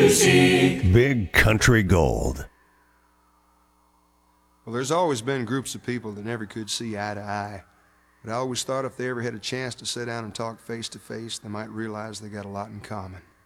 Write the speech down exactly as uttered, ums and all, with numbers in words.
music. Big Country Gold. Well, there's always been groups of people that never could see eye to eye. But I always thought if they ever had a chance to sit down and talk face to face, they might realize they got a lot in common.